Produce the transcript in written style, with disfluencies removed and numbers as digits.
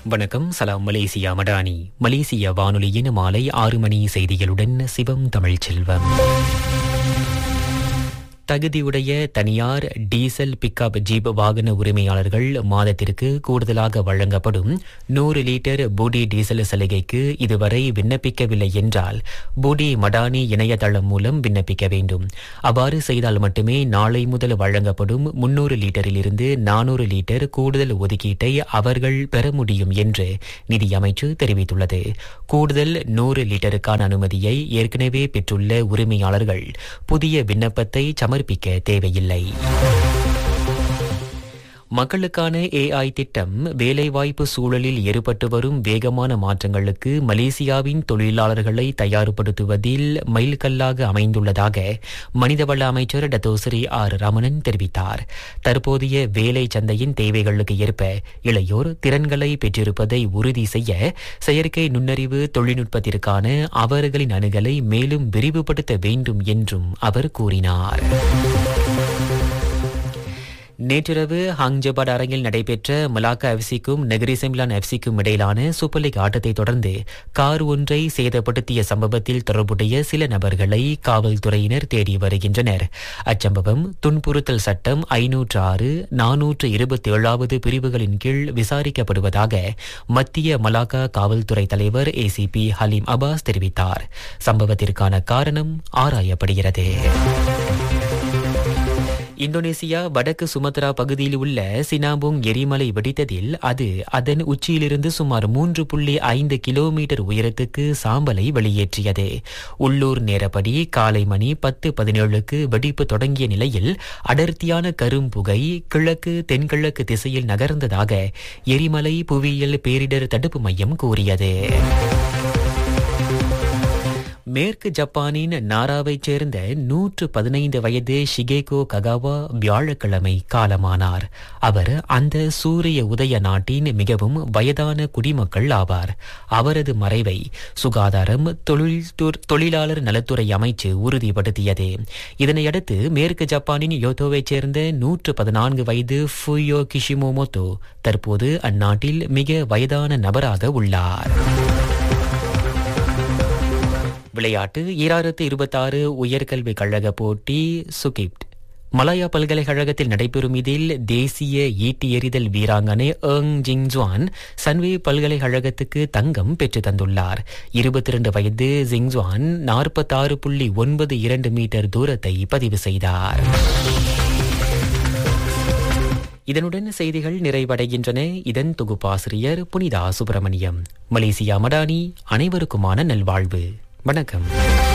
வணக்கம். சலாம் மலேசியா மடானி. மலேசிய வானொலியின் மாலை 6 மணி செய்திகளுடன் சிவம் தமிழ்ச்செல்வம். தகுதியுடைய தனியார் டீசல் பிக்கப் ஜீப் வாகன உரிமையாளர்கள் மாதத்திற்கு கூடுதலாக வழங்கப்படும் 100 லிட்டர் பூடி டீசல் சலுகைக்கு இதுவரை விண்ணப்பிக்கவில்லை என்றால் பூடி மடானி இணையதளம் மூலம் விண்ணப்பிக்க வேண்டும். அவ்வாறு செய்தால் மட்டுமே நாளை முதல் வழங்கப்படும் 300 லிட்டரிலிருந்து 400 லிட்டர் கூடுதல் ஒதுக்கீட்டை அவர்கள் பெற முடியும் என்று நிதி அமைச்சு தெரிவித்துள்ளது. கூடுதல் 100 லிட்டருக்கான அனுமதியை ஏற்கனவே பெற்றுள்ள உரிமையாளர்கள் புதிய விண்ணப்பத்தை சமர்ப்பிக்க தேவையில்லை. மக்களுக்கான AI திட்டம் வேலைவாய்ப்பு சூழலில் ஏற்பட்டு வரும் வேகமான மாற்றங்களுக்கு மலேசியாவின் தொழிலாளர்களை தயார்படுத்துவதில் மைல்கல்லாக அமைந்துள்ளதாக மனிதவள அமைச்சர் டத்தோஸ்ரீ ஆர் ரமணன் தெரிவித்தார். தற்போதைய வேலை சந்தையின் தேவைகளுக்கு ஏற்ப இளையோர் திறன்களை பெற்றிருப்பதை உறுதி செய்ய செயற்கை நுண்ணறிவு தொழில்நுட்பத்திற்கான அவர்களின் அணுகலை மேலும் விரிவுபடுத்த வேண்டும் என்றும் அவர் கூறினார். நேற்றிரவு ஹாங்ஜபாட் அரங்கில் நடைபெற்ற மலாக்கா எஃப்சிக்கும் நெகிரி செம்பிலான் எஃப்சிக்கும் இடையிலான சூப்பர் லீக் ஆட்டத்தை தொடர்ந்து கார் ஒன்றை சேதப்படுத்திய சம்பவத்தில் தொடர்புடைய சில நபர்களை காவல்துறையினர் தேடி வருகின்றனர். அச்சம்பவம் துன்புறுத்தல் சட்டம் 506, 427 பிரிவுகளின் கீழ் விசாரிக்கப்படுவதாக மத்திய மலாக்கா காவல்துறை தலைவர் ACP ஹலீம் அப்பாஸ் தெரிவித்தார். சம்பவத்திற்கான காரணம் ஆராயப்படுகிறது. இந்தோனேசியா வடக்கு சுமத்ரா பகுதியில் உள்ள சினாபுங் எரிமலை வெடித்ததில் அது அதன் உச்சியிலிருந்து சுமார் 3.5 கிலோமீட்டர் உயரத்துக்கு சாம்பலை வெளியேற்றியது. உள்ளூர் நேரப்படி காலை மணி 10:17க்கு வெடிப்பு தொடங்கிய நிலையில் அடர்த்தியான கரும்புகை கிழக்கு தென்கிழக்கு திசையில் நகர்ந்ததாக எரிமலை புவியியல் பேரிடர் தடுப்பு மையம் கூறியது. மேற்கு ஜப்பானின் நாராவைச் சேர்ந்த 115 வயது ஷிகேகோ ககாவா வியாழக்கிழமை காலமானார். அவர் அந்த சூரிய உதய நாட்டின் மிகவும் வயதான குடிமக்கள் ஆவார். அவரது மறைவை சுகாதாரம் தொழிலாளர் நலத்துறை அமைச்சு உறுதிப்படுத்தியது. இதனையடுத்து மேற்கு ஜப்பானின் யோட்டோவைச் சேர்ந்த 114 வயது ஃபுயோ கிஷிமோமோட்டோ தற்போது அந்நாட்டில் மிக வயதான நபராக உள்ளார். விளையாட்டு 2026 உயர்கல்விக் கழக போட்டி சுகிப்ட் மலாயா பல்கலைக்கழகத்தில் நடைபெறும். இதில் தேசிய ஈட்டி எறிதல் வீராங்கனை ஜிங்ஜுவான் சன்வே பல்கலைக்கழகத்துக்கு தங்கம் பெற்று தந்துள்ளார். 22 வயது ஜிங்ஜுவான் 46.92 மீட்டர் தூரத்தை பதிவு செய்தார். இதனுடன் செய்திகள் நிறைவடைகின்றன. இதன் தொகுப்பாசிரியர் புனிதா சுப்பிரமணியம். மலேசியா மடானி. அனைவருக்குமான நல்வாழ்வு. வணக்கம்.